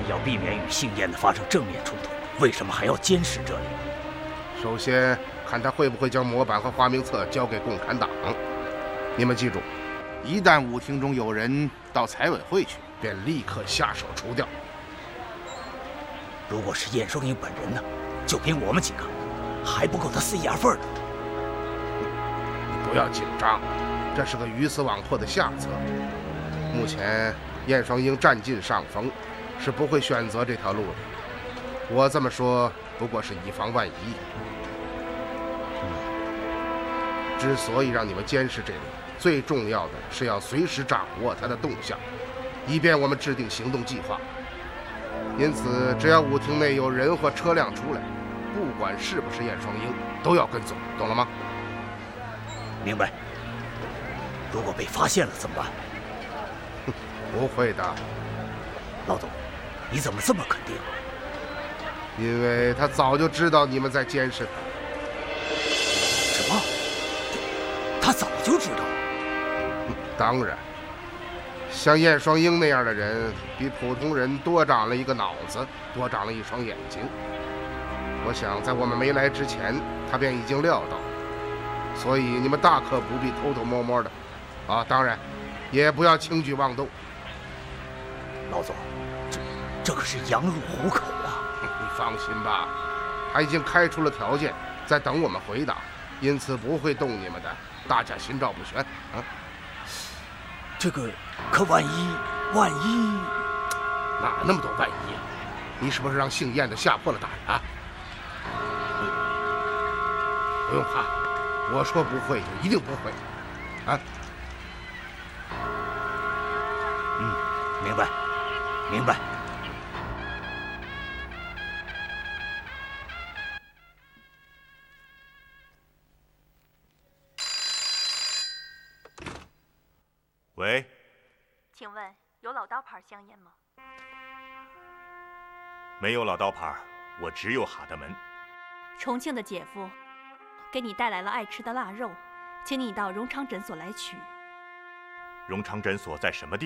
然要避免与姓燕的发生正面冲突，为什么还要监视这里？ 首先看他会不会将模板和花名册交给共产党。你们记住，一旦舞厅中有人到财委会去，便立刻下手除掉。 如果是燕双英本人呢？就凭我们几个，还不够他塞牙缝呢。 你不要紧张，这是个鱼死网破的下策。目前燕双英占尽上风，是不会选择这条路的。我这么说不过是以防万一。之所以让你们监视这里，最重要的是要随时掌握他的动向，以便我们制定行动计划。因此，只要舞厅内有人或车辆出来，不管是不是燕双英，都要跟踪，懂了吗？ 明白。如果被发现了怎么办？ 不会的。 老总，你怎么这么肯定？ 因为他早就知道你们在监视他。 什么？他早就知道？ 当然。像燕双英那样的人，比普通人多长了一个脑子，多长了一双眼睛。我想在我们没来之前，他便已经料到，所以你们大可不必偷偷摸摸的，当然，也不要轻举妄动。 老总，这可是羊入虎口啊！ 你放心吧，他已经开出了条件，在等我们回答，因此不会动你们的，大家心照不宣啊。 这个，可万一， 哪那么多万一啊？你是不是让姓燕的吓破了胆啊？不用怕，我说不会就一定不会，啊？ 明白，明白。 喂， 请问有老刀牌香烟吗？ 没有老刀牌，我只有哈德门。 重庆的姐夫给你带来了爱吃的腊肉，请你到荣昌诊所来取。 荣昌诊所在什么地方？